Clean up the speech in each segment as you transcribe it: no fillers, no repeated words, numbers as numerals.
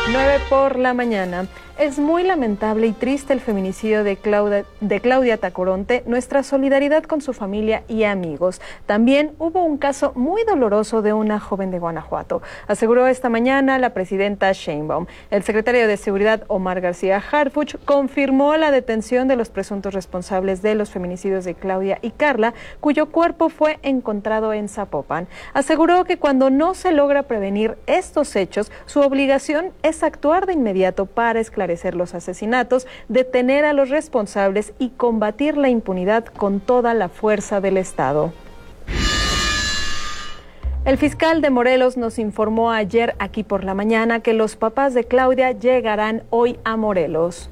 9 por la mañana. Es muy lamentable y triste el feminicidio de Claudia Tacoronte. Nuestra solidaridad con su familia y amigos. También hubo un caso muy doloroso de una joven de Guanajuato, aseguró esta mañana la presidenta Sheinbaum. El secretario de Seguridad, Omar García Harfuch, confirmó la detención de los presuntos responsables de los feminicidios de Claudia y Carla, cuyo cuerpo fue encontrado en Zapopan. Aseguró que cuando no se logra prevenir estos hechos, su obligación es actuar de inmediato para esclarecer los asesinatos, detener a los responsables y combatir la impunidad con toda la fuerza del Estado. El fiscal de Morelos nos informó ayer aquí por la mañana que los papás de Claudia llegarán hoy a Morelos.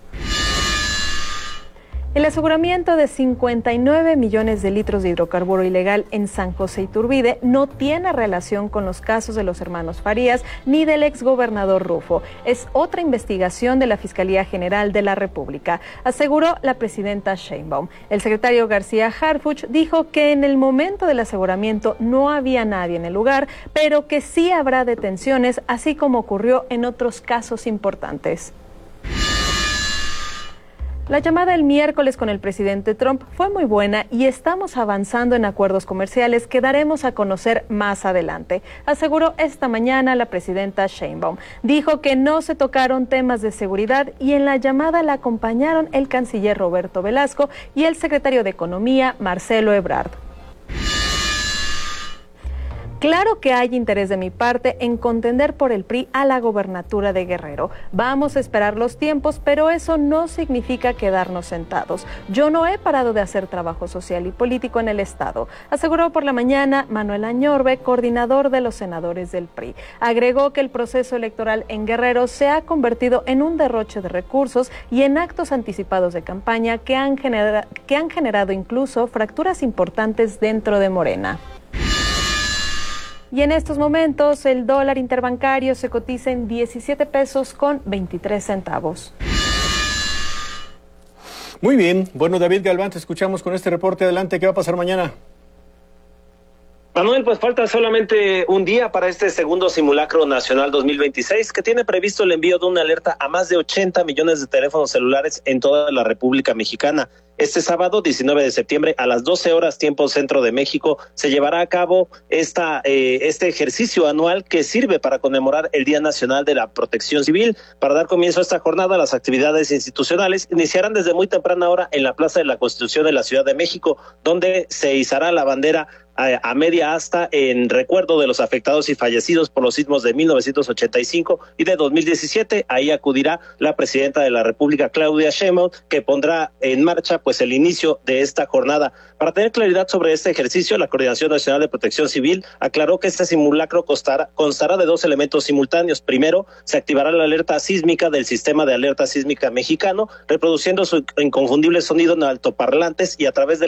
El aseguramiento de 59 millones de litros de hidrocarburo ilegal en San José Iturbide no tiene relación con los casos de los hermanos Farías ni del exgobernador Rufo. Es otra investigación de la Fiscalía General de la República, aseguró la presidenta Sheinbaum. El secretario García Harfuch dijo que en el momento del aseguramiento no había nadie en el lugar, pero que sí habrá detenciones, así como ocurrió en otros casos importantes. La llamada el miércoles con el presidente Trump fue muy buena y estamos avanzando en acuerdos comerciales que daremos a conocer más adelante, aseguró esta mañana la presidenta Sheinbaum. Dijo que no se tocaron temas de seguridad y en la llamada la acompañaron el canciller Roberto Velasco y el secretario de Economía Marcelo Ebrard. Claro que hay interés de mi parte en contender por el PRI a la gobernatura de Guerrero. Vamos a esperar los tiempos, pero eso no significa quedarnos sentados. Yo no he parado de hacer trabajo social y político en el Estado, aseguró por la mañana Manuel Añorbe, coordinador de los senadores del PRI. Agregó que el proceso electoral en Guerrero se ha convertido en un derroche de recursos y en actos anticipados de campaña que han generado incluso fracturas importantes dentro de Morena. Y en estos momentos el dólar interbancario se cotiza en 17 pesos con 23 centavos. Muy bien. Bueno, David Galván, te escuchamos con este reporte. Adelante, ¿qué va a pasar mañana? Manuel, pues falta solamente un día para este segundo simulacro nacional 2026, que tiene previsto el envío de una alerta a más de 80 millones de teléfonos celulares en toda la República Mexicana. Este sábado, 19 de septiembre, a las 12 horas, tiempo centro de México, se llevará a cabo este ejercicio anual que sirve para conmemorar el Día Nacional de la Protección Civil. Para dar comienzo a esta jornada, las actividades institucionales iniciarán desde muy temprana hora en la Plaza de la Constitución de la Ciudad de México, donde se izará la bandera a media asta en recuerdo de los afectados y fallecidos por los sismos de 1985 y de 2017. Ahí acudirá la presidenta de la República, Claudia Sheinbaum, que pondrá en marcha pues el inicio de esta jornada. Para tener claridad sobre este ejercicio, la Coordinación Nacional de Protección Civil aclaró que este simulacro constará de dos elementos simultáneos. Primero, se activará la alerta sísmica del Sistema de Alerta Sísmica Mexicano, reproduciendo su inconfundible sonido en altoparlantes y a través de